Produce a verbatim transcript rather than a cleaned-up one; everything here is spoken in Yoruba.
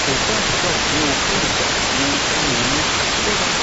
有关比较多，或者小心，关于对方